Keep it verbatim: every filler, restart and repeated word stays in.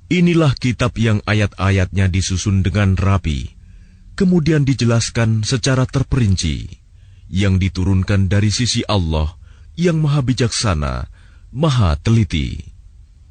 Inilah kitab yang ayat-ayatnya disusun dengan rapi, kemudian dijelaskan secara terperinci, yang diturunkan dari sisi Allah yang Maha Bijaksana, Maha Teliti.